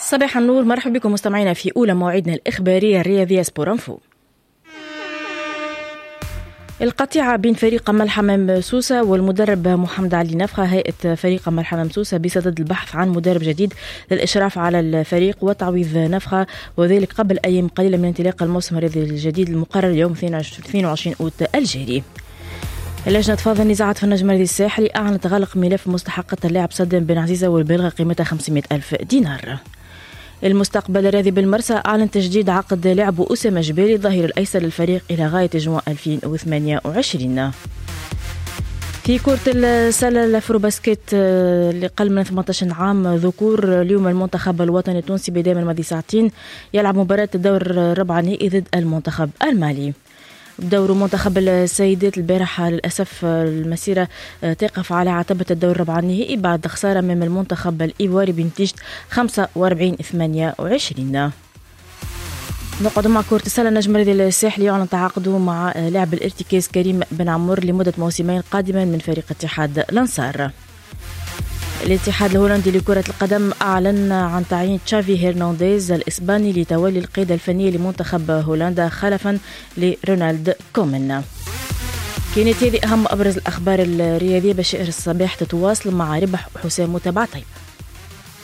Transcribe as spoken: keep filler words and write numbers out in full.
صباح النور، مرحبا بكم مستمعينا في أولى مواعيدنا الإخبارية الرياضية سبورانفو. القطيعة بين فريق قمل حمام سوسة والمدرب محمد علي نفخة. هيئة فريق قمل حمام سوسة بصدد البحث عن مدرب جديد للإشراف على الفريق وتعويض نفخة، وذلك قبل أيام قليلة من انطلاق الموسم الرياضي الجديد المقرر يوم اثنين وعشرين أوت الجاري. اللجنة تفاضل النزاعات في النجم الرياضي الساحلي أعلنت غلق ملف مستحقات اللاعب صدام بن عزيزة والبالغة قيمتها خمسمائة ألف دينار. المستقبل الرياضي بالمرسى أعلن تجديد عقد لعب أسامة جبالي الظهير الأيسر للفريق إلى غاية جوان ألفين وثمانية وعشرين. في كرة السلة الفروباسكيت لأقل من ثمانية عشر عام ذكور، اليوم المنتخب الوطني التونسي بداية الماضي ساعتين يلعب مباراة الدور الربع النهائي ضد المنتخب المالي. بدور منتخب السيدات البارحة للأسف المسيرة تقف على عتبة الدور الربع النهائي بعد خسارة من المنتخب الإيواري بنتيجة خمسة وأربعين ثمانية وعشرين. نقعد مع كرة السلة النجم الرياضي الساحلي يعلن تعاقده مع لاعب الارتكاز كريم بن عمور لمدة موسمين قادما من فريق اتحاد الأنصار. الاتحاد الهولندي لكرة القدم أعلن عن تعيين تشافي هيرنانديز الإسباني لتولي القيادة الفنية لمنتخب هولندا خلفا لرونالد كومان. كانت هذه أهم أبرز الأخبار الرياضية. بشائر الصباح تتواصل مع ربح حسام متابعة طيب.